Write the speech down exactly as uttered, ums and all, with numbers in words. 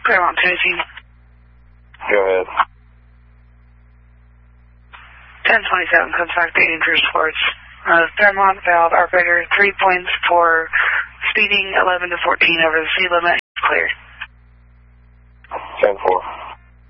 Claremont, Tennessee. Go ahead. ten twenty-seven comes back to Andrews Sports. Uh, Claremont valve operator, three points for speeding eleven to fourteen over the speed limit. Clear. ten four.